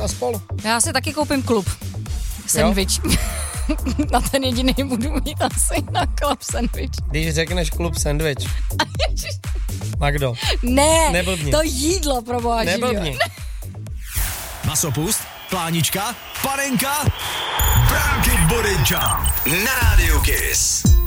a spolu. Já si taky koupím klub. Sandwich. Na ten jediný budu mít asi na klub sandwich. Když řekneš klub sandwich. Magdo. Ne, Neblbni. to jídlo, proboha živýho. Neblbni. Masopust, plánička, panenka, Branky Borinča na Rádiu Kiss.